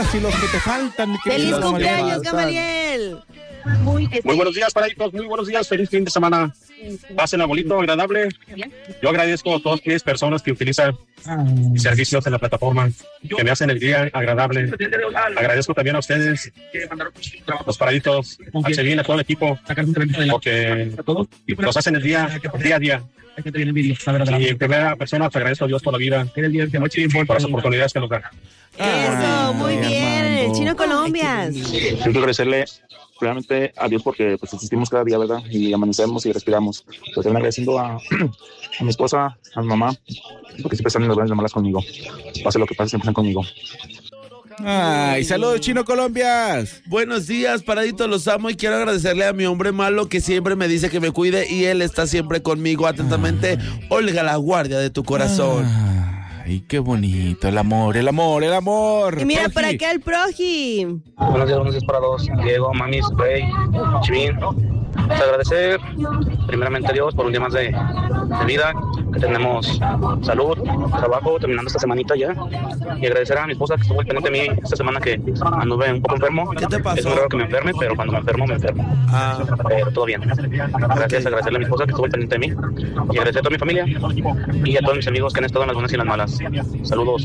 y los que te faltan, mi ¡Feliz querido cumpleaños, Gamaliel! Muy buenos días, paraditos, muy buenos días, feliz fin de semana. Pasen bonito, agradable. Yo agradezco a todas aquellas personas que utilizan mis servicios en la plataforma, que me hacen el día agradable. Agradezco también a ustedes, los paraditos, a Chelín, a todo el equipo, porque nos hacen el día a día. Y en primera persona te agradezco a Dios por la vida, por las oportunidades que nos da. Eso, muy bien, el Chino Colombias. Quiero agradecerle realmente a Dios porque pues existimos cada día, ¿verdad? Y amanecemos y respiramos. Pero también agradeciendo a mi esposa, a mi mamá, porque siempre están en las buenas y malas conmigo. Pase lo que pase, siempre están conmigo. Ay, saludos, Chino Colombias. Buenos días, paraditos, los amo y quiero agradecerle a mi hombre malo que siempre me dice que me cuide y él está siempre conmigo. Atentamente, Olga, la guardia de tu corazón. Ay, qué bonito, el amor, el amor, el amor. Y mira, Proji. por acá el Proji. Buenos días para todos. Diego, Mamis, Rey, Chivín. Agradecer primeramente a Dios por un día más de vida, que tenemos salud, trabajo, terminando esta semanita ya. Y agradecer a mi esposa que estuvo pendiente de mí esta semana que anduve un poco enfermo. ¿Qué te pasó? Es muy raro que me enferme, pero cuando me enfermo, me enfermo. Pero todo bien. Gracias, agradecerle a mi esposa que estuvo pendiente de mí. Y agradecer a toda mi familia y a todos mis amigos que han estado en las buenas y en las malas. Saludos,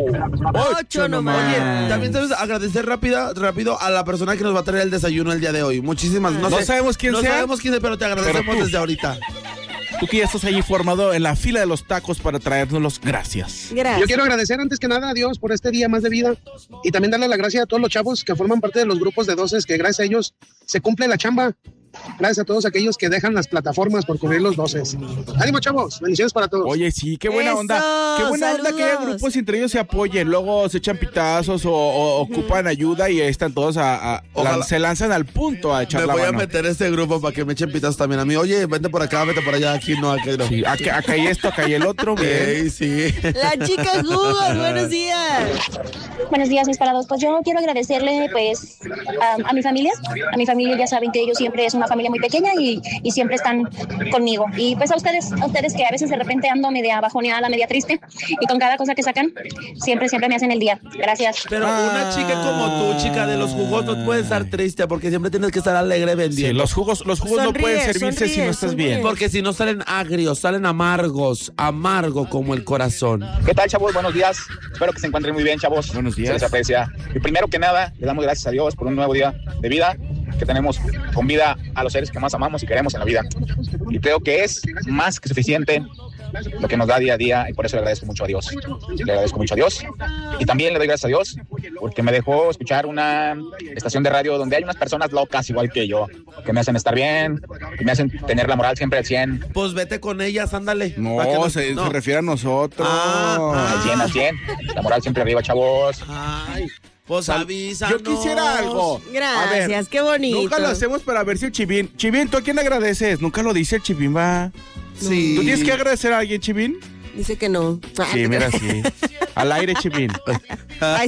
8 nomás. Oye, también debes agradecer rápido a la persona que nos va a traer el desayuno el día de hoy. Muchísimas, No sabemos quién no sea. sabemos quién es, pero te agradecemos Pero tú. desde ahorita. Tú que ya estás ahí formado en la fila de los tacos para traérnoslos, gracias. Gracias. Yo quiero agradecer antes que nada a Dios por este día más de vida y también darle la gracia a todos los chavos que forman parte de los grupos de doces, que gracias a ellos se cumple la chamba. Gracias a todos aquellos que dejan las plataformas por cubrir los doces. ¡Ánimo, chavos! Bendiciones para todos. Oye, sí, qué buena Eso, onda. Qué buena onda que haya saludos. grupos entre ellos se apoyen. Luego se echan pitazos o ocupan ayuda y ahí están todos Ojalá. se lanzan al punto a echar Me la voy a mano. meter a este grupo para que me echen pitas también a mí. Oye, vente por acá, vete por allá, aquí no, aquí no. Sí, acá hay esto, acá hay el otro. Bien. Ey, sí. La chica Jugos, buenos días. Buenos días, mis parados. Pues yo quiero agradecerle, pues, a mi familia. A mi familia, ya saben que ellos siempre es una familia muy pequeña y siempre están conmigo. Y pues a ustedes que a veces de repente ando media bajoneada, media triste, y con cada cosa que sacan, siempre me hacen el día. Gracias. Pero una chica como tú, chica de los jugos, no puede estar triste porque siempre tienes que estar alegre Sí, vendiendo. los jugos no Sonríe, pueden servirse si sonríe, no estás sonríe. bien. Porque si no salen agrios, salen amargos, amargo como el corazón. ¿Qué tal, chavos? Buenos días. Espero que se encuentren muy bien, chavos. Buenos días. Se les aprecia. Y primero que nada, le damos gracias a Dios por un nuevo día de vida, que tenemos con vida a los seres que más amamos y queremos en la vida. Y creo que es más que suficiente lo que nos da día a día, y por eso le agradezco mucho a Dios. Le agradezco mucho a Dios. Y también le doy gracias a Dios porque me dejó escuchar una estación de radio donde hay unas personas locas igual que yo, que me hacen estar bien, que me hacen tener la moral siempre al 100. Pues vete con ellas, ándale. No, Pa' que no- se no. refiere a nosotros. Ah, Al 100, al 100. La moral siempre arriba, chavos. Ay, pues avísanos. Yo quisiera algo. Gracias, A ver, qué bonito. Nunca lo hacemos para ver si el Chivín. Chivín, ¿tú a quién agradeces? Nunca lo dice el Chivín, va. Sí. ¿Tú tienes que agradecer a alguien, Chivín? Dice que no. Sí, mira, sí. Al aire, Chivín. Ahí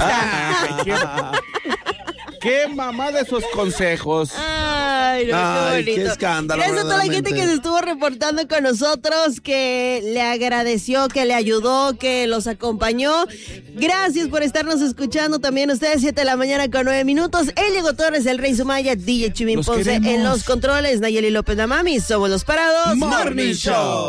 está. ¿Qué mamá de esos consejos? Ay, no, Ay, qué qué bonito. escándalo, Gracias a toda la gente verdaderamente. que se estuvo reportando con nosotros, que le agradeció, que le ayudó, que los acompañó. Gracias por estarnos escuchando también ustedes, 7 de la mañana con 9 minutos. Eliego Torres, el Rey Sumaya, DJ Chimín Los Ponce queremos. en los controles, Nayeli López Damami, somos los parados. Morning Show.